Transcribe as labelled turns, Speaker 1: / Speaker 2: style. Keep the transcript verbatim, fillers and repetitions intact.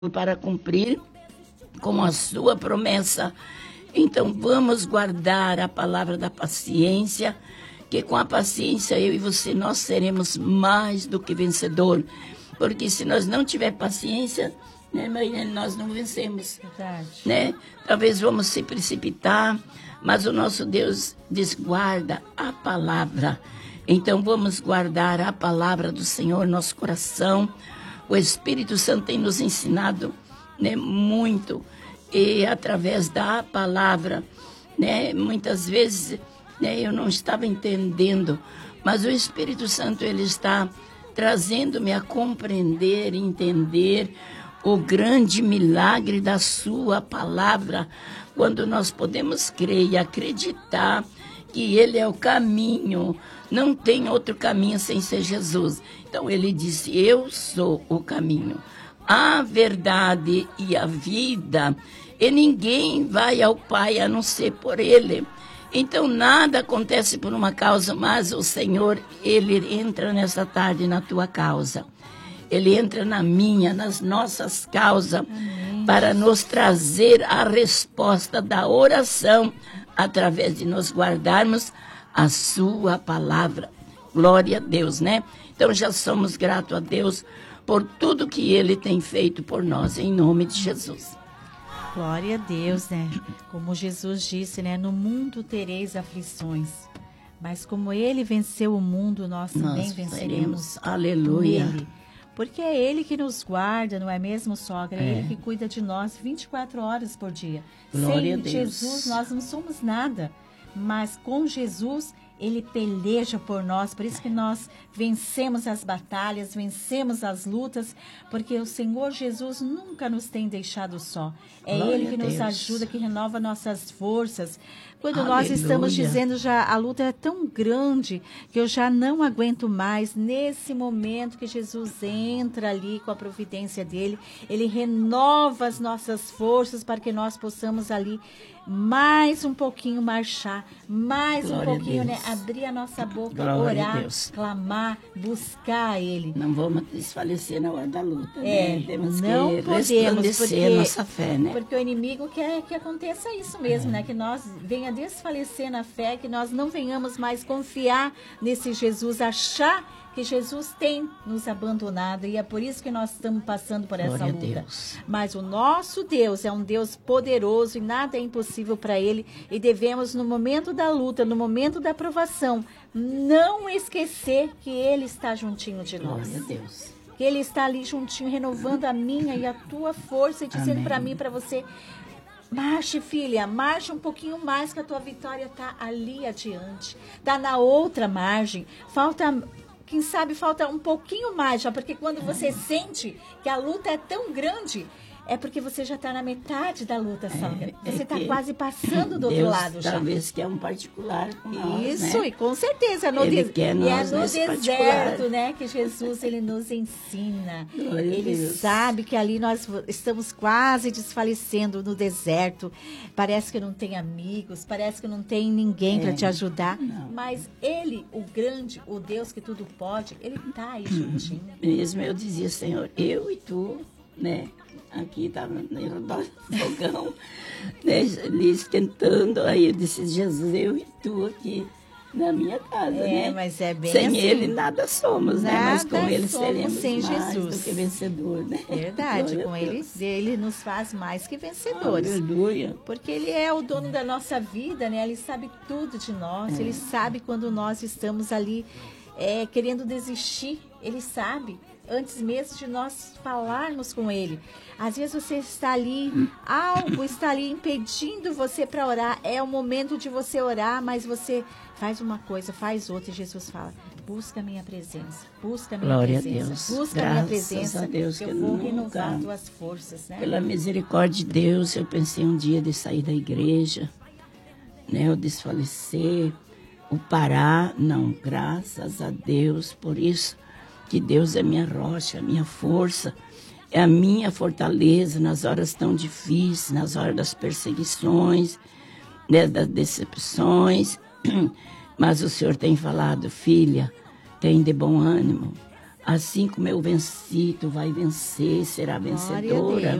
Speaker 1: para cumprir com a sua promessa. Então vamos guardar a palavra da paciência, que com a paciência eu e você nós seremos mais do que vencedor, porque se nós não tiver paciência, né, nós não vencemos.
Speaker 2: Verdade.
Speaker 1: Né? Talvez vamos se precipitar, mas o nosso Deus diz, guarda a palavra. Então vamos guardar a palavra do Senhor no nosso coração. O Espírito Santo tem nos ensinado, né, muito, e através da palavra, né, muitas vezes, né, eu não estava entendendo, mas o Espírito Santo ele está trazendo-me a compreender, entender o grande milagre da sua palavra, quando nós podemos crer e acreditar que ele é o caminho, não tem outro caminho sem ser Jesus. Então ele disse, eu sou o caminho, a verdade e a vida, e ninguém vai ao Pai a não ser por ele. Então nada acontece por uma causa, mas o Senhor, ele entra nessa tarde na tua causa. Ele entra na minha, nas nossas causas, Amém. Para nos trazer a resposta da oração, através de nos guardarmos a sua palavra. Glória a Deus, né? Então já somos gratos a Deus por tudo que ele tem feito por nós, em nome de Jesus.
Speaker 2: Glória a Deus, né? Como Jesus disse, né? No mundo tereis aflições, mas como ele venceu o mundo, nós também nós venceremos.
Speaker 1: Aleluia.
Speaker 2: Ele. Porque é ele que nos guarda, não é mesmo, sogra? É, é ele que cuida de nós vinte e quatro horas por dia.
Speaker 1: Glória
Speaker 2: Sem
Speaker 1: a Deus.
Speaker 2: Jesus, nós não somos nada. Mas com Jesus, ele peleja por nós. Por isso que nós vencemos as batalhas, vencemos as lutas. Porque o Senhor Jesus nunca nos tem deixado só. É
Speaker 1: Glória
Speaker 2: ele que nos
Speaker 1: Deus.
Speaker 2: ajuda, que renova nossas forças. Quando
Speaker 1: Aleluia.
Speaker 2: Nós estamos dizendo já a luta é tão grande que eu já não aguento mais, nesse momento que Jesus entra ali com a providência dele, ele renova as nossas forças para que nós possamos ali mais um pouquinho marchar, mais
Speaker 1: Glória
Speaker 2: um pouquinho,
Speaker 1: a
Speaker 2: né, abrir a nossa boca,
Speaker 1: Glória
Speaker 2: orar,
Speaker 1: a Deus.
Speaker 2: clamar, buscar ele.
Speaker 1: Não vamos desfalecer na hora da luta,
Speaker 2: É,
Speaker 1: né? Temos
Speaker 2: não
Speaker 1: que
Speaker 2: podemos,
Speaker 1: resplandecer
Speaker 2: porque,
Speaker 1: a nossa fé, né?
Speaker 2: Porque o inimigo quer que aconteça isso mesmo, é. né? Que nós venha desfalecer na fé, que nós não venhamos mais confiar nesse Jesus, achar que Jesus tem nos abandonado, e é por isso que nós estamos passando por essa
Speaker 1: Glória
Speaker 2: luta.
Speaker 1: a Deus.
Speaker 2: Mas o nosso Deus é um Deus poderoso e nada é impossível para ele, e devemos, no momento da luta, no momento da provação, não esquecer que ele está juntinho de nós.
Speaker 1: Glória a Deus.
Speaker 2: Que ele está ali juntinho, renovando a minha e a tua força, e dizendo para mim, para você, marche, filha, marche um pouquinho mais, que a tua vitória está ali adiante, está na outra margem, falta... Quem sabe falta um pouquinho mais já, porque quando você sente que a luta é tão grande, é porque você já está na metade da luta, sogra.
Speaker 1: É,
Speaker 2: você está
Speaker 1: é
Speaker 2: quase passando do
Speaker 1: Deus,
Speaker 2: outro lado já.
Speaker 1: Talvez que é um particular com nós,
Speaker 2: Isso,
Speaker 1: né?
Speaker 2: e com certeza. No
Speaker 1: ele
Speaker 2: de...
Speaker 1: quer
Speaker 2: E
Speaker 1: nós
Speaker 2: é no
Speaker 1: nesse
Speaker 2: deserto,
Speaker 1: particular.
Speaker 2: né, que Jesus ele nos ensina.
Speaker 1: Glória a
Speaker 2: Ele
Speaker 1: Deus.
Speaker 2: sabe que ali nós estamos quase desfalecendo no deserto. Parece que não tem amigos, parece que não tem ninguém
Speaker 1: É,
Speaker 2: para te ajudar.
Speaker 1: não.
Speaker 2: Mas ele, o grande, o Deus que tudo pode, ele está aí juntinho.
Speaker 1: Mesmo eu dizia, Senhor, eu e tu, né? Aqui estava no redor do fogão, né? Ali esquentando. Aí eu disse, Jesus, eu e tu aqui na minha casa,
Speaker 2: É,
Speaker 1: né?
Speaker 2: mas é bem
Speaker 1: sem
Speaker 2: assim.
Speaker 1: ele nada somos, né? Mas com
Speaker 2: Nada
Speaker 1: ele
Speaker 2: somos
Speaker 1: seremos
Speaker 2: sem
Speaker 1: mais
Speaker 2: Jesus.
Speaker 1: do que vencedor, né?
Speaker 2: Verdade,
Speaker 1: Glória
Speaker 2: com
Speaker 1: a
Speaker 2: ele,
Speaker 1: Deus.
Speaker 2: ele nos faz mais que vencedores.
Speaker 1: Aleluia.
Speaker 2: Porque ele é o dono da nossa vida, né? Ele sabe tudo de nós,
Speaker 1: É.
Speaker 2: ele sabe quando nós estamos ali é, querendo desistir, ele sabe, antes mesmo de nós falarmos com ele. Às vezes você está ali, algo está ali impedindo você para orar, é o momento de você orar, mas você faz uma coisa, faz outra, e Jesus fala, busca a minha presença, busca a minha
Speaker 1: Glória a
Speaker 2: presença,
Speaker 1: Deus.
Speaker 2: busca a minha
Speaker 1: Graças
Speaker 2: presença,
Speaker 1: a Deus
Speaker 2: que
Speaker 1: que
Speaker 2: eu vou
Speaker 1: nunca,
Speaker 2: renovar as tuas forças, né?
Speaker 1: Pela misericórdia de Deus, eu pensei um dia de sair da igreja, né? O desfalecer, o parar, não, graças a Deus, por isso que Deus é minha rocha, minha força, é a minha fortaleza nas horas tão difíceis, nas horas das perseguições, né, das decepções. Mas o Senhor tem falado, filha, tem de bom ânimo, Assim como eu venci, tu vai vencer, será
Speaker 2: Glória a
Speaker 1: vencedora.
Speaker 2: Deus.